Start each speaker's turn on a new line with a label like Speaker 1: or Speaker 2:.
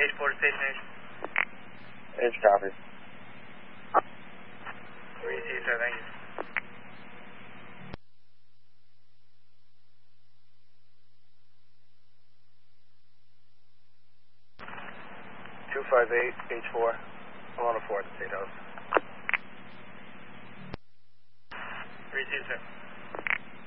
Speaker 1: H4 station
Speaker 2: H copy.
Speaker 1: Receive, sir, thank you.
Speaker 2: H4. I'm on a 4 at the State House.
Speaker 1: Receive, sir.